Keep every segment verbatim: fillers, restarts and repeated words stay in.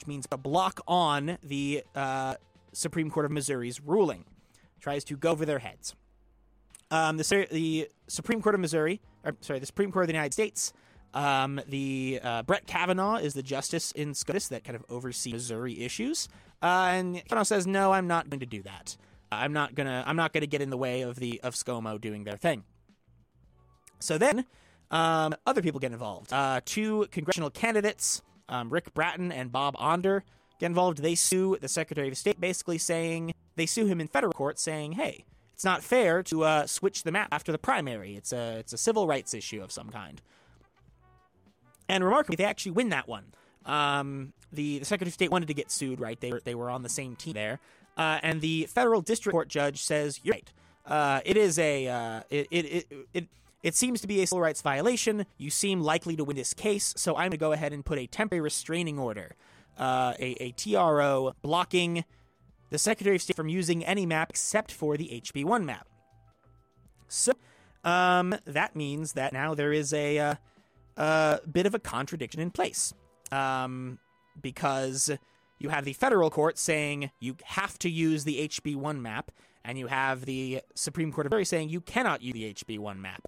which means a block on the uh, Supreme Court of Missouri's ruling. Tries to go over their heads. Um, the, the Supreme Court of Missouri, or sorry, the Supreme Court of the United States, um, the uh, Brett Kavanaugh is the justice in SCOTUS that kind of oversees Missouri issues, uh, and Kavanaugh says, "No, I'm not going to do that. I'm not gonna. I'm not gonna get in the way of the of ScoMo doing their thing." So then, um, other people get involved. Uh, two congressional candidates, um, Rick Bratton and Bob Onder, get involved. They sue the Secretary of State, basically saying they sue him in federal court, saying, "Hey, it's not fair to uh, switch the map after the primary. It's a it's a civil rights issue of some kind." And remarkably, they actually win that one. Um, the, the Secretary of State wanted to get sued, right? They were they were on the same team there, uh, and the federal district court judge says, "You're right. Uh, it is a uh, it, it it it it seems to be a civil rights violation. You seem likely to win this case, so I'm going to go ahead and put a temporary restraining order, uh, a a T R O blocking the Secretary of State from using any map except for the H B one map." So um, that means that now there is a, uh, a bit of a contradiction in place, um, because you have the federal court saying you have to use the H B one map, and you have the Supreme Court of Missouri saying you cannot use the H B one map.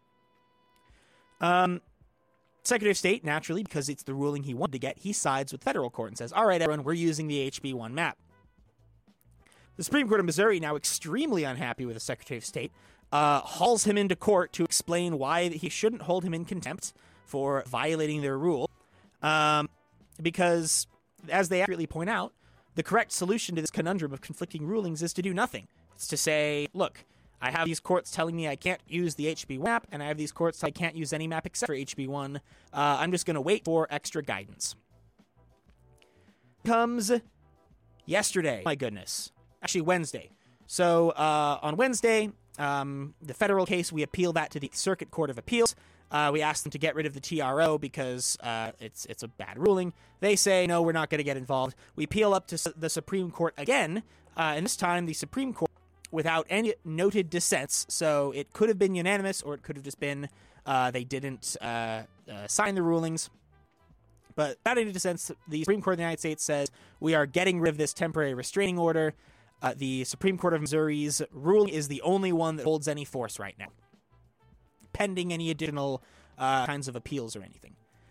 Um, Secretary of State, naturally, because it's the ruling he wanted to get, he sides with federal court and says, "All right, everyone, we're using the H B one map." The Supreme Court of Missouri, now extremely unhappy with the Secretary of State, uh, hauls him into court to explain why he shouldn't hold him in contempt for violating their rule. Um, because, as they accurately point out, the correct solution to this conundrum of conflicting rulings is to do nothing. It's to say, look, I have these courts telling me I can't use the H B one map, and I have these courts telling me I can't use any map except for H B one. Uh, I'm just going to wait for extra guidance. Comes yesterday. My goodness. Actually, Wednesday. So, uh, on Wednesday, um, the federal case, we appeal that to the Circuit Court of Appeals. Uh, we ask them to get rid of the T R O because uh, it's it's a bad ruling. They say, no, we're not going to get involved. We appeal up to the Supreme Court again, uh, and this time the Supreme Court, without any noted dissents, so it could have been unanimous, or it could have just been uh, they didn't uh, uh, sign the rulings. But without any dissents, the Supreme Court of the United States says, we are getting rid of this temporary restraining order. Uh, the Supreme Court of Missouri's ruling is the only one that holds any force right now, pending any additional uh, kinds of appeals or anything.